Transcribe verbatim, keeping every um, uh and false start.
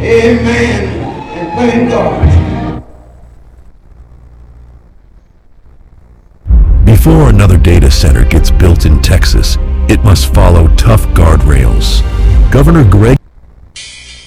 Amen. And thank God. Before another data center gets built in Texas, it must follow tough guardrails. Governor Greg